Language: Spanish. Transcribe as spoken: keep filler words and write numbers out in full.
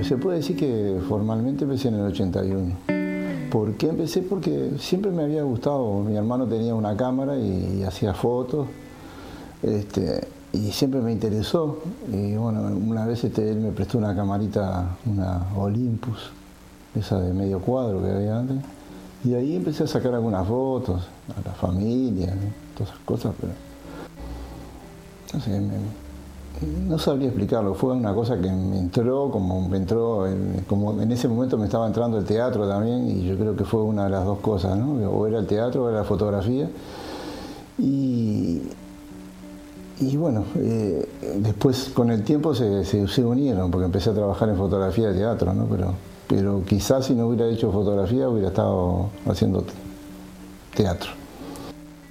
se puede decir que formalmente empecé en el ochenta y uno. ¿Por qué empecé? Porque siempre me había gustado. Mi hermano tenía una cámara y, y hacía fotos. Este, y siempre me interesó. Y bueno, una vez este, él me prestó una camarita, una Olympus, esa de medio cuadro que había antes. Y ahí empecé a sacar algunas fotos a la familia, ¿no? Todas esas cosas, pero no sé, me, no sabría explicarlo. Fue una cosa que me entró, como me entró, en, como en ese momento me estaba entrando el teatro también, y yo creo que fue una de las dos cosas, ¿no? O era el teatro o era la fotografía. Y, y bueno, eh, después con el tiempo se, se, se unieron, porque empecé a trabajar en fotografía de teatro, ¿no? Pero, pero quizás si no hubiera hecho fotografía hubiera estado haciendo teatro.